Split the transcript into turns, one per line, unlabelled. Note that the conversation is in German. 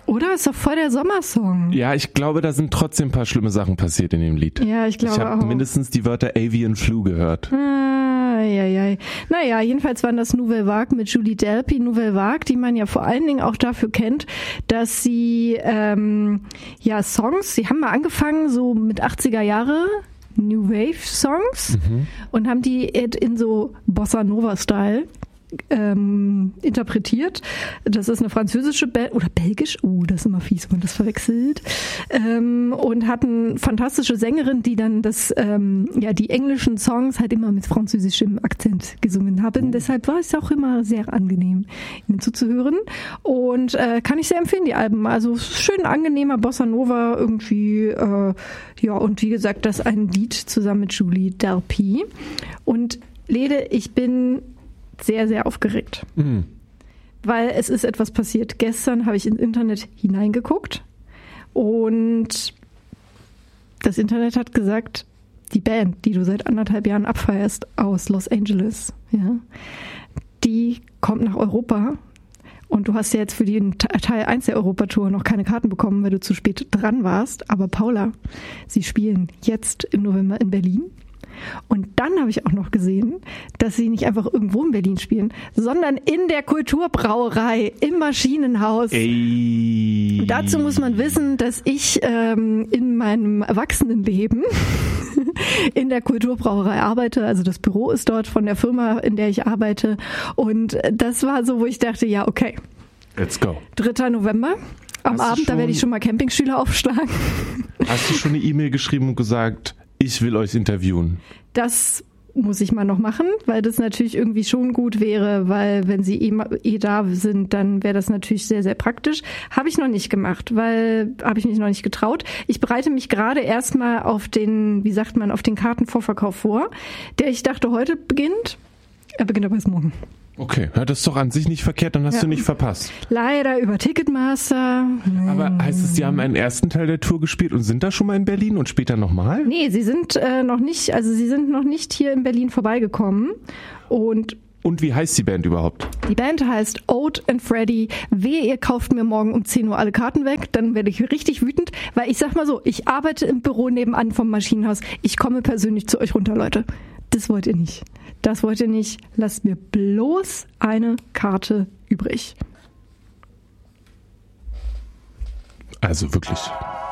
Oder? Ist doch voll der Sommersong.
Ja, ich glaube, da sind trotzdem ein paar schlimme Sachen passiert in dem Lied.
Ja, ich glaube auch.
Ich habe mindestens die Wörter Avian Flu gehört.
Naja, jedenfalls waren das Nouvelle Vague mit Julie Delpy. Nouvelle Vague, die man ja vor allen Dingen auch dafür kennt, dass sie Songs, sie haben mal angefangen so mit 80er Jahre New Wave Songs und haben die in so Bossa Nova Style interpretiert. Das ist eine französische Band oder belgisch, das ist immer fies, wenn man das verwechselt, und hatten fantastische Sängerin, die dann die englischen Songs halt immer mit französischem Akzent gesungen haben. Deshalb war es auch immer sehr angenehm, ihnen zuzuhören, und kann ich sehr empfehlen, die Alben. Also schön angenehmer Bossa Nova irgendwie, und wie gesagt, das ein Lied zusammen mit Julie Delpy. Und Lede, ich bin sehr, sehr aufgeregt. Weil es ist etwas passiert. Gestern habe ich ins Internet hineingeguckt und das Internet hat gesagt, die Band, die du seit 1,5 Jahren abfeierst aus Los Angeles, die kommt nach Europa, und du hast ja jetzt für den Teil 1 der Europatour noch keine Karten bekommen, weil du zu spät dran warst. Aber Paula, sie spielen jetzt im November in Berlin. Und dann habe ich auch noch gesehen, dass sie nicht einfach irgendwo in Berlin spielen, sondern in der Kulturbrauerei im Maschinenhaus. Dazu muss man wissen, dass ich in meinem Erwachsenenleben in der Kulturbrauerei arbeite. Also das Büro ist dort von der Firma, in der ich arbeite. Und das war so, wo ich dachte, ja, okay.
Let's go.
3. November. Am Abend, da werde ich schon mal Campingstühle aufschlagen.
Hast du schon eine E-Mail geschrieben und gesagt, ich will euch interviewen? Das
muss ich mal noch machen, weil das natürlich irgendwie schon gut wäre, weil wenn sie da sind, dann wäre das natürlich sehr, sehr praktisch. Habe ich noch nicht gemacht, weil habe ich mich noch nicht getraut. Ich bereite mich gerade erstmal auf den Kartenvorverkauf vor, der, ich dachte, heute beginnt. Er beginnt aber erst morgen.
Okay, ja, das ist doch an sich nicht verkehrt, dann hast du nicht verpasst.
Leider über Ticketmaster.
Aber heißt es, sie haben einen ersten Teil der Tour gespielt und sind da schon mal in Berlin und später nochmal?
Nee, sie sind noch nicht hier in Berlin vorbeigekommen. Und
wie heißt die Band überhaupt?
Die Band heißt Oat and Freddy. Wehe, ihr kauft mir morgen um 10 Uhr alle Karten weg, dann werde ich richtig wütend, weil ich sag mal so, ich arbeite im Büro nebenan vom Maschinenhaus. Ich komme persönlich zu euch runter, Leute. Das wollt ihr nicht. Das wollt ihr nicht. Lasst mir bloß eine Karte übrig.
Also wirklich.